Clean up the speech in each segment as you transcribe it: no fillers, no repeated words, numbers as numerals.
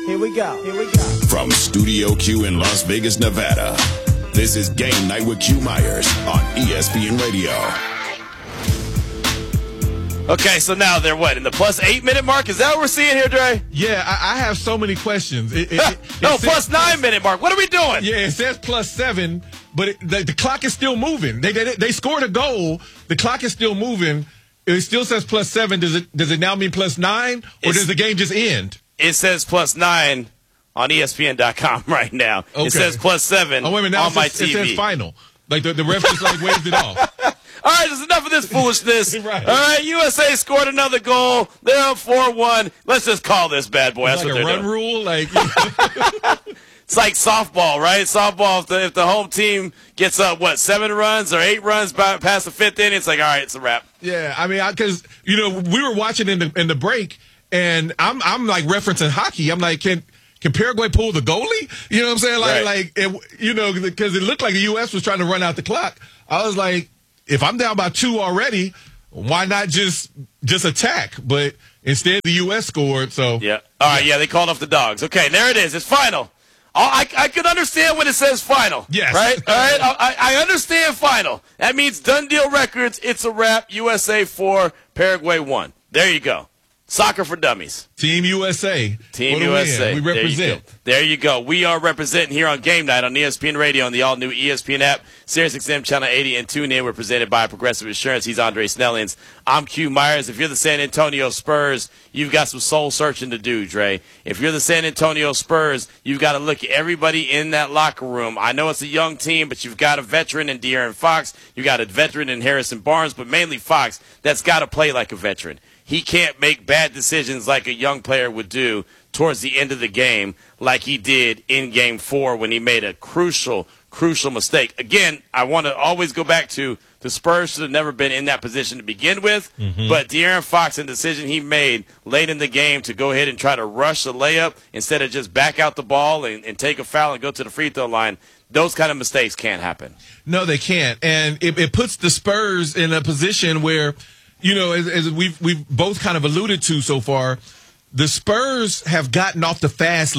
Here we go. From Studio Q in Las Vegas, Nevada, this is Game Night with Q Myers on ESPN Radio. Okay, so now they're what, in the plus 8 minute mark? Is that what we're seeing here, Dre? Yeah, I have so many questions. No, plus 9 minute mark. What are we doing? Yeah, it says plus 7, but the clock is still moving. They scored a goal. The clock is still moving. It still says plus 7. Does it now mean plus 9, or does the game just end? It says plus 9 on ESPN.com right now. Okay. It says plus 7 on my TV. It says final. Like the ref just waved it off. All right, there's enough of this foolishness. Right. All right, USA scored another goal. They're up 4-1. Let's just call this bad boy. That's like what they're run doing. Rule, It's like softball, right? Softball, if the home team gets up, 7 runs or 8 runs past the 5th inning, it's like, all right, it's a wrap. Yeah, I mean, because we were watching in the break, and I'm like referencing hockey. I'm like, can Paraguay pull the goalie? You know what I'm saying? Because it looked like the U.S. was trying to run out the clock. I was like, if I'm down by 2 already, why not just attack? But instead, the U.S. scored. So yeah, all right, yeah, they called off the dogs. Okay, there it is. It's final. I could understand when it says final. Yes. Right? All right. I understand final. That means done deal records. It's a wrap. USA 4, Paraguay 1. There you go. Soccer for dummies. Team USA. Team USA. We represent. There you go. We are representing here on Game Night on ESPN Radio on the all-new ESPN app, SiriusXM Channel 80, and TuneIn. We're presented by Progressive Insurance. He's Andre Snellings. I'm Q Myers. If you're the San Antonio Spurs, you've got some soul searching to do, Dre. If you're the San Antonio Spurs, you've got to look at everybody in that locker room. I know it's a young team, but you've got a veteran in De'Aaron Fox. You've got a veteran in Harrison Barnes, but mainly Fox that's got to play like a veteran. He can't make bad decisions like a young player would do towards the end of the game like he did in Game 4 when he made a crucial mistake. Again, I want to always go back to the Spurs should have never been in that position to begin with, but De'Aaron Fox and the decision he made late in the game to go ahead and try to rush the layup instead of just back out the ball and take a foul and go to the free throw line, those kind of mistakes can't happen. No, they can't. And it puts the Spurs in a position where, as we've both kind of alluded to so far, the Spurs have gotten off the fast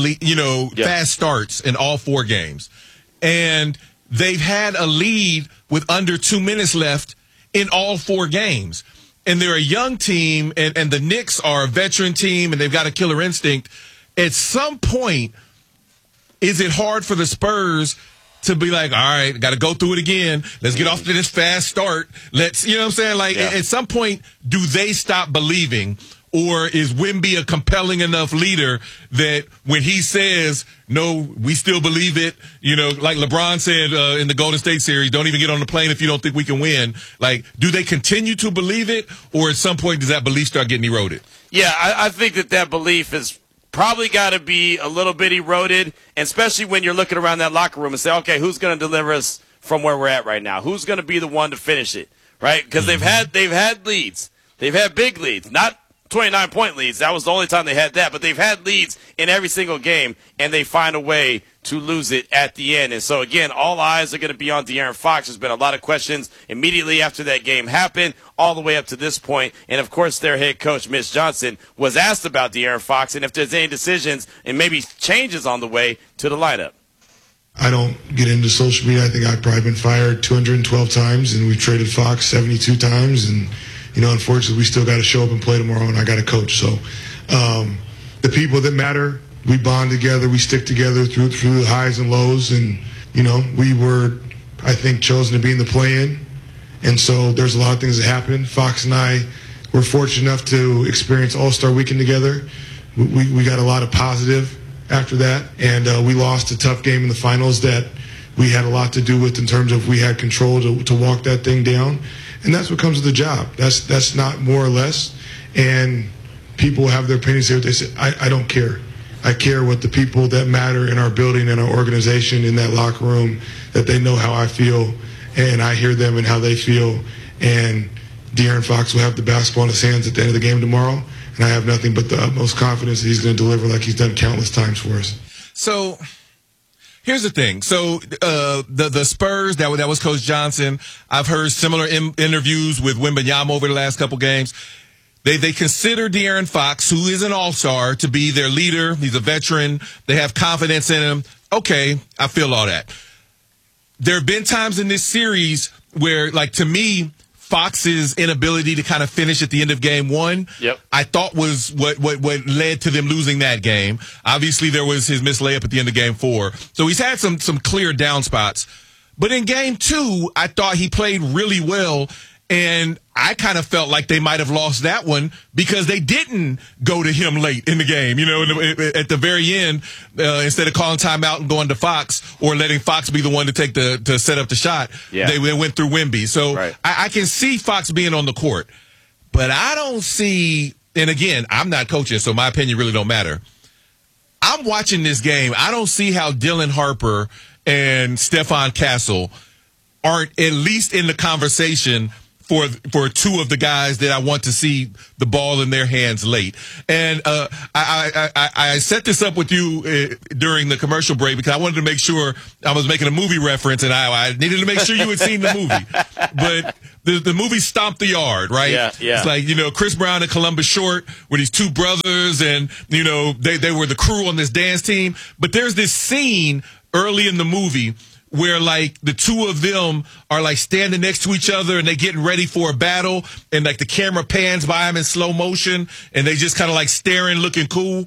starts in all 4 games. And they've had a lead with under 2 minutes left in all 4 games. And they're a young team, and the Knicks are a veteran team, and they've got a killer instinct. At some point, is it hard for the Spurs to be like, all right, got to go through it again. Let's get off to this fast start. Let's, you know what I'm saying? Like, at some point, do they stop believing? Or is Wemby a compelling enough leader that when he says, no, we still believe it, like LeBron said in the Golden State series, don't even get on the plane if you don't think we can win. Like, do they continue to believe it? Or at some point, does that belief start getting eroded? Yeah, I think that belief is probably got to be a little bit eroded, especially when you're looking around that locker room and say, okay, who's going to deliver us from where we're at right now? Who's going to be the one to finish it, right? Because they've had leads. They've had big leads, not 29-point leads. That was the only time they had that, but they've had leads in every single game, and they find a way to lose it at the end. And so, again, all eyes are going to be on De'Aaron Fox. There's been a lot of questions immediately after that game happened, all the way up to this point. And, of course, their head coach, Mitch Johnson, was asked about De'Aaron Fox and if there's any decisions and maybe changes on the way to the lineup. I don't get into social media. I think I've probably been fired 212 times, and we've traded Fox 72 times. And, unfortunately, we still got to show up and play tomorrow, and I got to coach. So the people that matter, we bond together, we stick together through the highs and lows. And, we were, I think, chosen to be in the play-in. And so there's a lot of things that happened. Fox and I were fortunate enough to experience All-Star Weekend together. We got a lot of positive after that. And we lost a tough game in the finals that we had a lot to do with in terms of we had control to walk that thing down. And that's what comes with the job. That's not more or less. And people have their opinions here. They say, I don't care. I care what the people that matter in our building and our organization in that locker room, that they know how I feel, and I hear them and how they feel. And De'Aaron Fox will have the basketball in his hands at the end of the game tomorrow, and I have nothing but the utmost confidence that he's going to deliver like he's done countless times for us. So here's the thing. So the Spurs, that was Coach Johnson. I've heard similar interviews with Wembanyama over the last couple games. They consider De'Aaron Fox, who is an all-star, to be their leader. He's a veteran. They have confidence in him. Okay, I feel all that. There have been times in this series where, like, to me, Fox's inability to kind of finish at the end of game one, I thought was what led to them losing that game. Obviously, there was his missed layup at the end of game 4. So he's had some clear down spots. But in game 2, I thought he played really well. And I kind of felt like they might have lost that one because they didn't go to him late in the game. You know, at the very end, instead of calling timeout and going to Fox or letting Fox be the one to set up the shot, they went through Wemby. So I can see Fox being on the court, but I don't see. And again, I'm not coaching, so my opinion really don't matter. I'm watching this game. I don't see how Dylan Harper and Stephon Castle aren't at least in the conversation for two of the guys that I want to see the ball in their hands late. And I set this up with you during the commercial break because I wanted to make sure I was making a movie reference, and I needed to make sure you had seen the movie. But the movie Stomp the Yard, right? Yeah. It's like, you know, Chris Brown and Columbus Short were these two brothers, and, you know, they were the crew on this dance team. But there's this scene early in the movie where, like, the two of them are, like, standing next to each other and they getting ready for a battle, and, like, the camera pans by them in slow motion and they just kind of, like, staring, looking cool.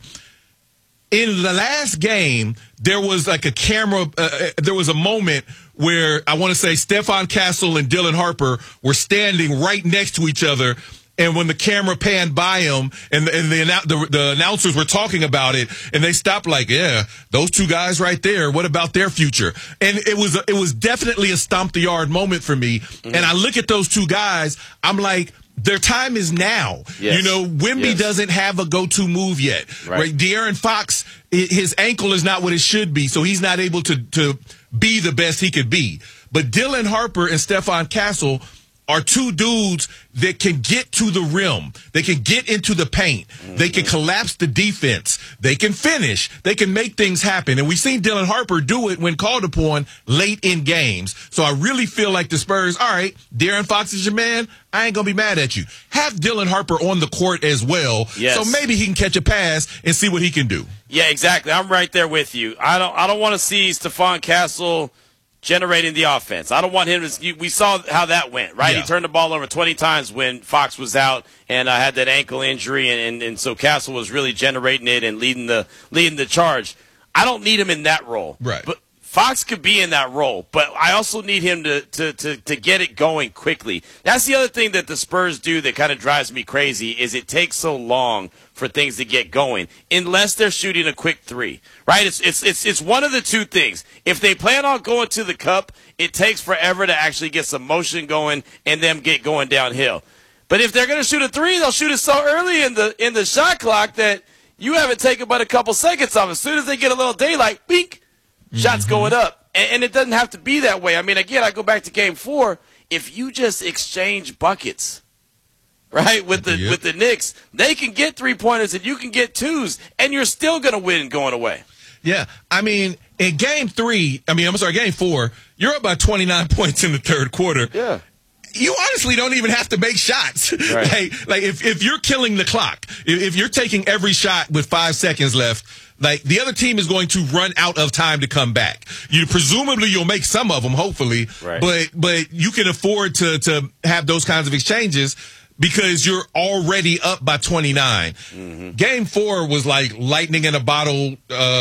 In the last game, there was, like, there was a moment where I want to say Stephon Castle and Dylan Harper were standing right next to each other. And when the camera panned by him and the announcers were talking about it, and they stopped like, yeah, those two guys right there, what about their future? And it was definitely a stomp the yard moment for me. Mm-hmm. And I look at those two guys, I'm like, their time is now. Yes. You know, Wemby doesn't have a go-to move yet. Right? De'Aaron Fox, his ankle is not what it should be, so he's not able to be the best he could be. But Dylan Harper and Stephon Castle are two dudes that can get to the rim. They can get into the paint. Mm-hmm. They can collapse the defense. They can finish. They can make things happen. And we've seen Dylan Harper do it when called upon late in games. So I really feel like the Spurs, all right, De'Aaron Fox is your man. I ain't going to be mad at you. Have Dylan Harper on the court as well. Yes. So maybe he can catch a pass and see what he can do. Yeah, exactly. I'm right there with you. I don't want to see Stephon Castle generating the offense. I don't want him to. We saw how that went, right? Yeah. He turned the ball over 20 times when Fox was out and had that ankle injury, and so Castle was really generating it and leading the charge. I don't need him in that role, right? But Fox could be in that role, but I also need him to get it going quickly. That's the other thing that the Spurs do that kind of drives me crazy is it takes so long for things to get going unless they're shooting a quick three, right? It's one of the two things. If they plan on going to the cup, it takes forever to actually get some motion going and them get going downhill. But if they're going to shoot a three, they'll shoot it so early in the shot clock that you haven't taken but a couple seconds off. As soon as they get a little daylight, bink, shots going up. And it doesn't have to be that way. I mean, again, I go back to game 4. If you just exchange buckets, right, with the Knicks, they can get three-pointers and you can get twos, and you're still going to win going away. Yeah, I mean, in game 4, you're up by 29 points in the third quarter. Yeah. You honestly don't even have to make shots. Right. like if you're killing the clock, if you're taking every shot with 5 seconds left, like the other team is going to run out of time to come back. Presumably you'll make some of them, hopefully, right. but you can afford to have those kinds of exchanges because you're already up by 29. Mm-hmm. Game 4 was like lightning in a bottle,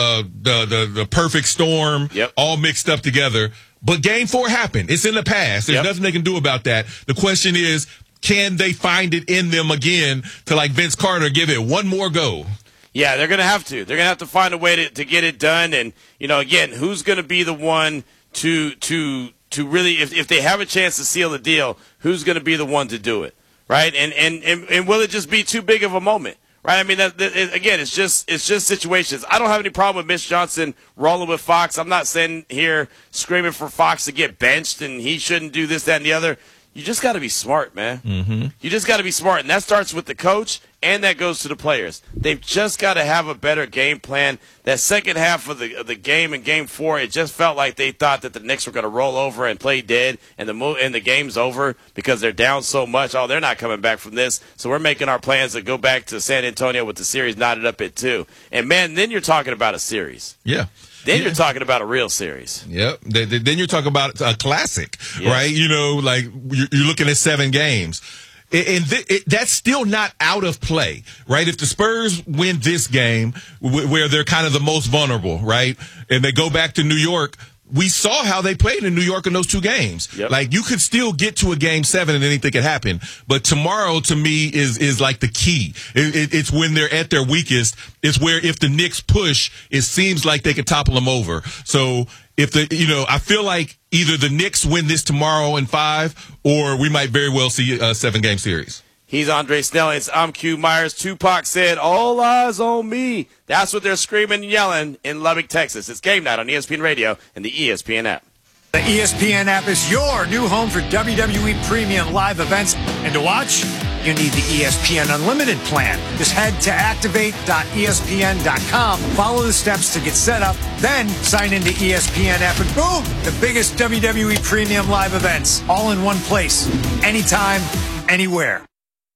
the perfect storm, all mixed up together. But game 4 happened. It's in the past. There's nothing they can do about that. The question is, can they find it in them again to, like Vince Carter, give it one more go? Yeah, they're going to have to. They're going to have to find a way to get it done. And, you know, again, who's going to be the one to really, if they have a chance to seal the deal, who's going to be the one to do it, right? And will it just be too big of a moment? Right, I mean, again, it's just situations. I don't have any problem with Mitch Johnson rolling with Fox. I'm not sitting here screaming for Fox to get benched and he shouldn't do this, that, and the other. You just got to be smart, man. Mm-hmm. You just got to be smart, and that starts with the coach, and that goes to the players. They've just got to have a better game plan. That second half of the game in Game 4, it just felt like they thought that the Knicks were going to roll over and play dead, and the game's over because they're down so much. Oh, they're not coming back from this, so we're making our plans to go back to San Antonio with the series knotted up at 2. And, man, then you're talking about a series. Yeah. Then you're talking about a real series. Yep. Then you're talking about a classic, right? You know, like you're looking at 7 games. And that's still not out of play, right? If the Spurs win this game where they're kind of the most vulnerable, right? And they go back to New York, we saw how they played in New York in those 2 games. Yep. Like, you could still get to a Game 7 and anything could happen. But tomorrow, to me, is like the key. It's when they're at their weakest. It's where if the Knicks push, it seems like they could topple them over. So I feel like either the Knicks win this tomorrow in 5, or we might very well see a 7-game series. He's Andre Snellings. I'm Q Myers. Tupac said, "All eyes on me." That's what they're screaming and yelling in Lubbock, Texas. It's Game Night on ESPN Radio and the ESPN app. The ESPN app is your new home for WWE Premium live events. And to watch, you need the ESPN Unlimited plan. Just head to activate.espn.com, follow the steps to get set up, then sign into ESPN app, and boom, the biggest WWE Premium live events, all in one place, anytime, anywhere.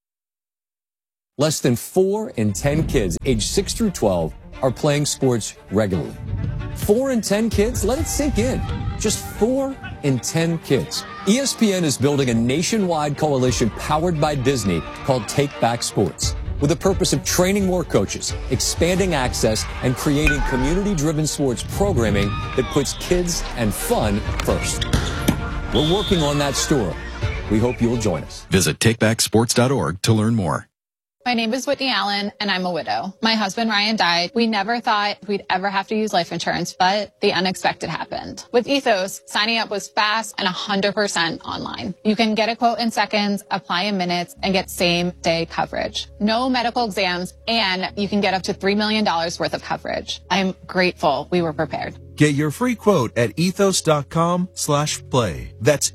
Less than 4 in 10 kids aged 6 through 12 are playing sports regularly. 4 in 10 kids? Let it sink in. Just 4 in 10 kids. ESPN is building a nationwide coalition powered by Disney called Take Back Sports, with the purpose of training more coaches, expanding access, and creating community-driven sports programming that puts kids and fun first. We're working on that story. We hope you'll join us. Visit takebacksports.org to learn more. My name is Whitney Allen, and I'm a widow. My husband, Ryan, died. We never thought we'd ever have to use life insurance, but the unexpected happened. With Ethos, signing up was fast and 100% online. You can get a quote in seconds, apply in minutes, and get same-day coverage. No medical exams, and you can get up to $3 million worth of coverage. I'm grateful we were prepared. Get your free quote at ethos.com/play. That's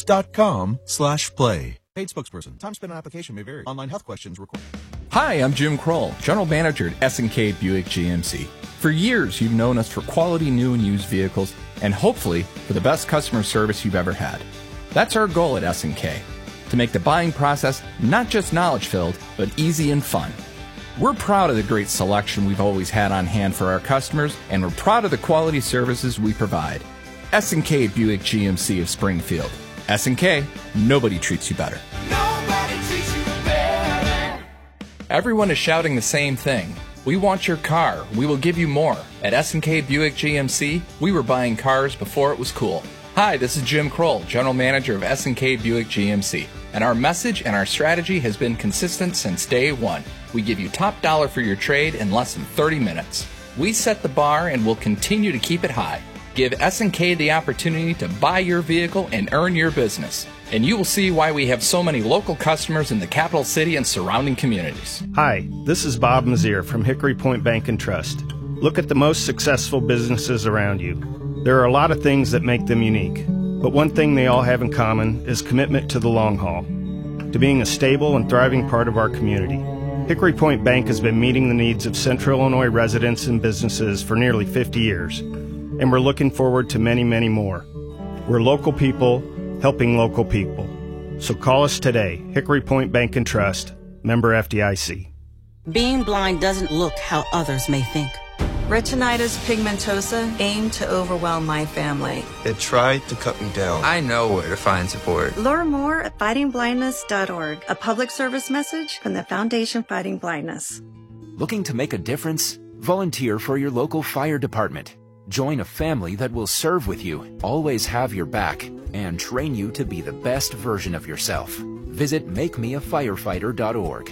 ethos.com/play. Paid spokesperson. Time spent on application may vary. Online health questions required. Hi, I'm Jim Kroll, General Manager at S&K Buick GMC. For years, you've known us for quality new and used vehicles, and hopefully for the best customer service you've ever had. That's our goal at S&K, to make the buying process not just knowledge-filled, but easy and fun. We're proud of the great selection we've always had on hand for our customers, and we're proud of the quality services we provide. S&K Buick GMC of Springfield. S&K, nobody treats you better. Nobody treats you better. Everyone is shouting the same thing. We want your car. We will give you more. At S&K Buick GMC, we were buying cars before it was cool. Hi, this is Jim Kroll, General Manager of S&K Buick GMC. And our message and our strategy has been consistent since day one. We give you top dollar for your trade in less than 30 minutes. We set the bar and will continue to keep it high. Give S&K the opportunity to buy your vehicle and earn your business. And you will see why we have so many local customers in the capital city and surrounding communities. Hi, this is Bob Mazier from Hickory Point Bank and Trust. Look at the most successful businesses around you. There are a lot of things that make them unique, but one thing they all have in common is commitment to the long haul, to being a stable and thriving part of our community. Hickory Point Bank has been meeting the needs of Central Illinois residents and businesses for nearly 50 years. And we're looking forward to many, many more. We're local people helping local people. So call us today, Hickory Point Bank and Trust, member FDIC. Being blind doesn't look how others may think. Retinitis pigmentosa aimed to overwhelm my family. It tried to cut me down. I know where to find support. Learn more at fightingblindness.org, a public service message from the Foundation Fighting Blindness. Looking to make a difference? Volunteer for your local fire department. Join a family that will serve with you, always have your back, and train you to be the best version of yourself. Visit makemeafirefighter.org.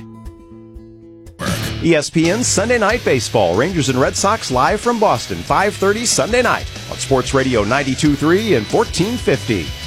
ESPN Sunday Night Baseball. Rangers and Red Sox live from Boston, 5:30 Sunday night on Sports Radio 92.3 and 1450.